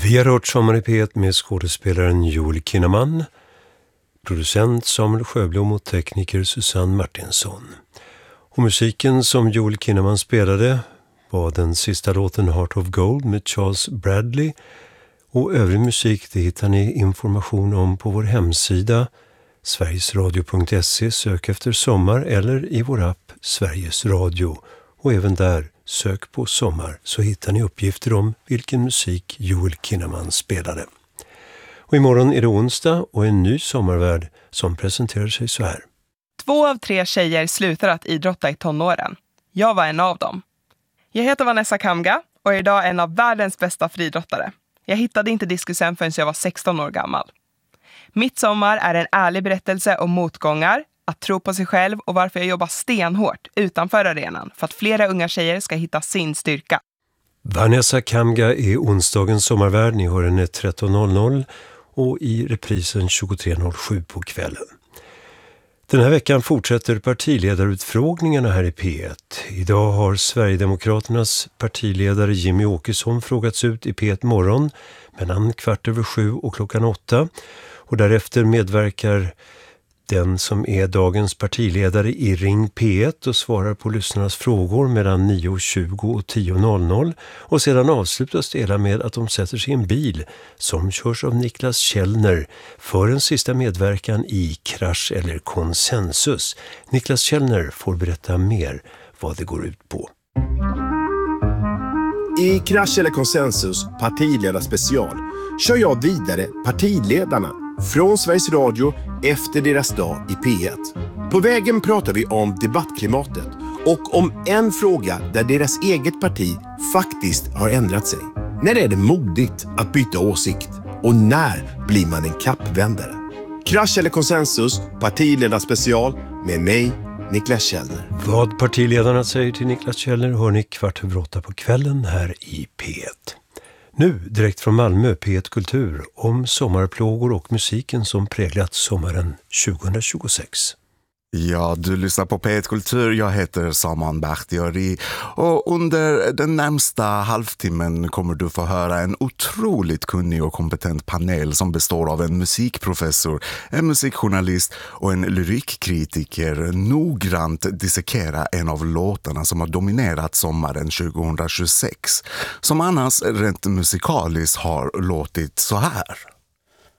Vi har hört Sommar i P1 med skådespelaren Joel Kinnaman, producent Samuel Sjöblom och tekniker Susanne Martinsson. Och musiken som Joel Kinnaman spelade var den sista låten Heart of Gold med Charles Bradley, och övrig musik det hittar ni information om på vår hemsida sverigesradio.se, sök efter sommar, eller i vår app Sveriges Radio, och även där sök på sommar så hittar ni uppgifter om vilken musik Joel Kinnaman spelade. Och imorgon är det onsdag och en ny sommarvärld som presenterar sig så här. 2 av 3 tjejer slutar att idrotta i tonåren. Jag var en av dem. Jag heter Vanessa Kamga och är idag en av världens bästa friidrottare. Jag hittade inte diskusen förrän jag var 16 år gammal. Mitt sommar är en ärlig berättelse om motgångar, att tro på sig själv och varför jag jobbar stenhårt utanför arenan för att flera unga tjejer ska hitta sin styrka. Vanessa Kamga är onsdagens sommarvärd. Ni hör henne 13.00 och i reprisen 23.07 på kvällen. Den här veckan fortsätter partiledarutfrågningarna här i P1. Idag har Sverigedemokraternas partiledare Jimmy Åkesson frågats ut i P1 morgon mellan 7:15 och 8:00. Och därefter medverkar den som är dagens partiledare i Ring P1 och svarar på lyssnarnas frågor mellan 9:20 och 10:00. Och sedan avslutas det hela med att de sätter sig i en bil som körs av Niklas Källner för en sista medverkan i Krasch eller konsensus. Niklas Källner får berätta mer vad det går ut på. I Krasch eller konsensus partiledarspecial kör jag vidare partiledarna från Sveriges Radio efter deras dag i P1. På vägen pratar vi om debattklimatet och om en fråga där deras eget parti faktiskt har ändrat sig. När är det modigt att byta åsikt? Och när blir man en kappvändare? Krasch eller konsensus, partiledarspecial med mig, Niklas Källner. Vad partiledarna säger till Niklas Källner hör ni 7:15 på kvällen här i P1. Nu direkt från Malmö, P1 Kultur, om sommarplågor och musiken som präglat sommaren 2026. Ja, du lyssnar på P1 Kultur. Jag heter Saman Bakhtiari och under den närmsta halvtimmen kommer du få höra en otroligt kunnig och kompetent panel som består av en musikprofessor, en musikjournalist och en lyrikkritiker noggrant dissekera en av låtarna som har dominerat sommaren 2026, som annars rent musikaliskt har låtit så här.